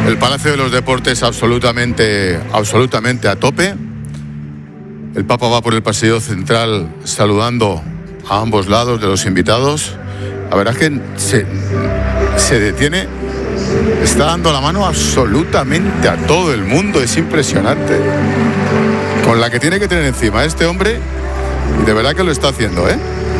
El Palacio de los Deportes absolutamente a tope. El Papa va por el pasillo central saludando a ambos lados de los invitados. La verdad es que se detiene, está dando la mano absolutamente a todo el mundo. Es impresionante. Con la que tiene que tener encima este hombre, y de verdad que lo está haciendo, ¿eh?